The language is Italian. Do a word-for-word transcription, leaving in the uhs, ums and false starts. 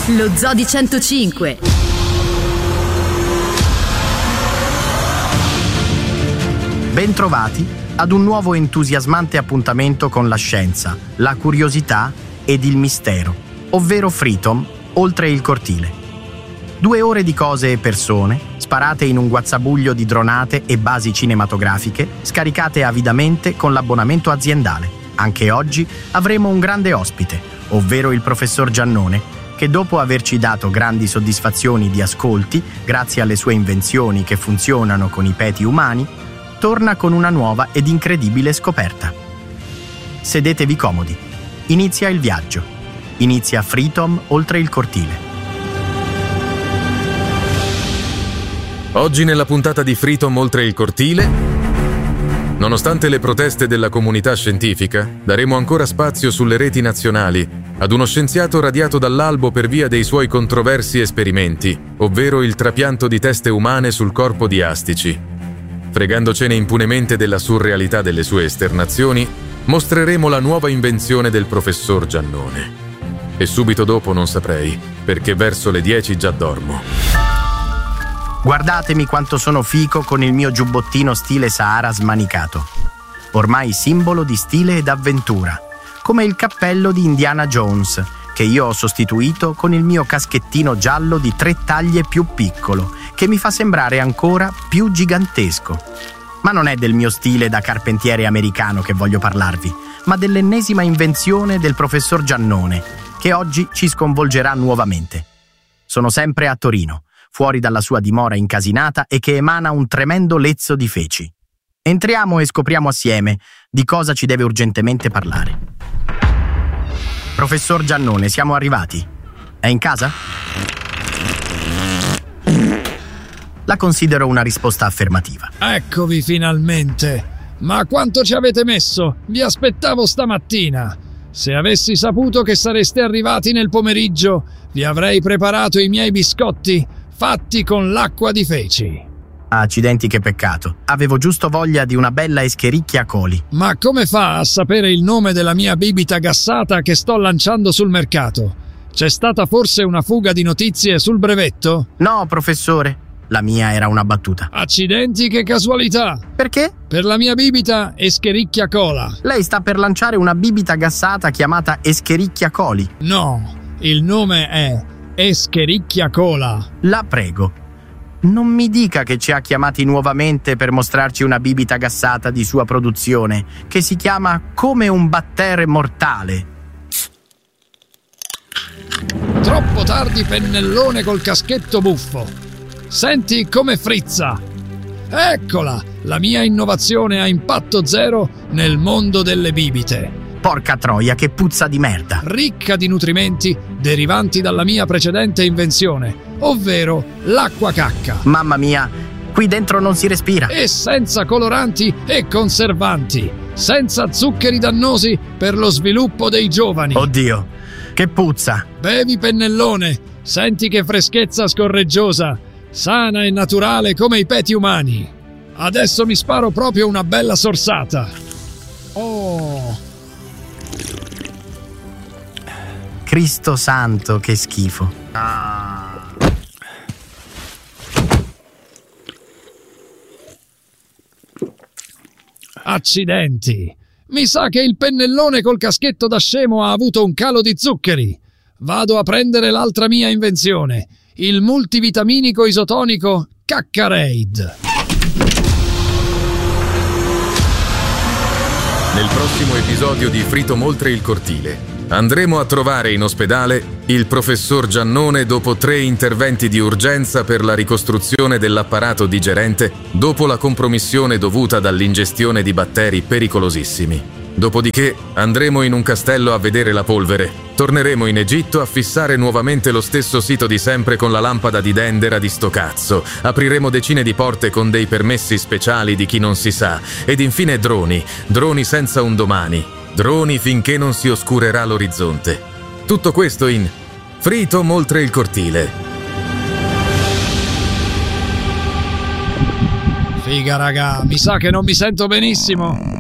Lo Zoo di centocinque. Bentrovati ad un nuovo entusiasmante appuntamento con la scienza, la curiosità ed il mistero, ovvero Freetom, oltre il cortile. Due ore di cose e persone, sparate in un guazzabuglio di dronate e basi cinematografiche, scaricate avidamente con l'abbonamento aziendale. Anche oggi avremo un grande ospite, ovvero il professor Giannone, che dopo averci dato grandi soddisfazioni di ascolti, grazie alle sue invenzioni che funzionano con i peti umani, torna con una nuova ed incredibile scoperta. Sedetevi comodi. Inizia il viaggio. Inizia Freetom oltre il cortile. Oggi nella puntata di Freetom oltre il cortile, nonostante le proteste della comunità scientifica, daremo ancora spazio sulle reti nazionali ad uno scienziato radiato dall'albo per via dei suoi controversi esperimenti, ovvero il trapianto di teste umane sul corpo di astici. Fregandocene impunemente della surrealità delle sue esternazioni, mostreremo la nuova invenzione del professor Giannone. E subito dopo non saprei, perché verso le dieci già dormo. Guardatemi quanto sono fico con il mio giubbottino stile Sahara smanicato. Ormai simbolo di stile ed avventura, come il cappello di Indiana Jones, che io ho sostituito con il mio caschettino giallo di tre taglie più piccolo, che mi fa sembrare ancora più gigantesco. Ma non è del mio stile da carpentiere americano che voglio parlarvi, ma dell'ennesima invenzione del professor Giannone, che oggi ci sconvolgerà nuovamente. Sono sempre a Torino, fuori dalla sua dimora incasinata e che emana un tremendo lezzo di feci. Entriamo e scopriamo assieme di cosa ci deve urgentemente parlare. Professor Giannone, siamo arrivati. È in casa? La considero una risposta affermativa. Eccovi finalmente. Ma quanto ci avete messo? Vi aspettavo stamattina. Se avessi saputo che sareste arrivati nel pomeriggio, vi avrei preparato i miei biscotti fatti con l'acqua di feci. Accidenti, che peccato. Avevo giusto voglia di una bella escherichia coli. Ma come fa a sapere il nome della mia bibita gassata che sto lanciando sul mercato? C'è stata forse una fuga di notizie sul brevetto? No, professore. La mia era una battuta. Accidenti, che casualità! Perché? Per la mia bibita Escherichia cola. Lei sta per lanciare una bibita gassata chiamata Escherichia coli. No, il nome è Escherichia cola. La prego, non mi dica che ci ha chiamati nuovamente per mostrarci una bibita gassata di sua produzione, che si chiama Come un battere mortale. Troppo tardi, pennellone col caschetto buffo. Senti come frizza. Eccola, la mia innovazione a impatto zero nel mondo delle bibite. Porca troia, che puzza di merda. Ricca di nutrimenti derivanti dalla mia precedente invenzione, ovvero l'acqua cacca. Mamma mia, qui dentro non si respira. E senza coloranti e conservanti, senza zuccheri dannosi per lo sviluppo dei giovani. Oddio, che puzza. Bevi, pennellone, senti che freschezza scorreggiosa, sana e naturale come i peti umani. Adesso mi sparo proprio una bella sorsata. Oh... Cristo santo, che schifo. Ah. Accidenti. Mi sa che il pennellone col caschetto da scemo ha avuto un calo di zuccheri. Vado a prendere l'altra mia invenzione, il multivitaminico isotonico Caccareid. Nel prossimo episodio di Freetom oltre il cortile andremo a trovare in ospedale il professor Giannone dopo tre interventi di urgenza per la ricostruzione dell'apparato digerente dopo la compromissione dovuta dall'ingestione di batteri pericolosissimi. Dopodiché andremo in un castello a vedere la polvere, torneremo in Egitto a fissare nuovamente lo stesso sito di sempre con la lampada di Dendera di sto cazzo, apriremo decine di porte con dei permessi speciali di chi non si sa, ed infine droni, droni senza un domani, droni finché non si oscurerà l'orizzonte. Tutto questo in Freetom oltre il cortile. Figa raga, mi sa che non mi sento benissimo.